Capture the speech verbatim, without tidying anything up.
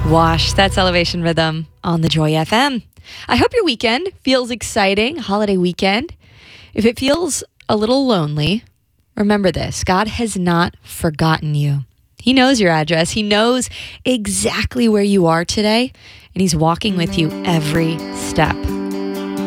Wash, that's Elevation Rhythm on the Joy F M. I hope your weekend feels exciting, holiday weekend. If it feels a little lonely, remember this: God has not forgotten you. He knows your address. He knows exactly where you are today, and He's walking with you every step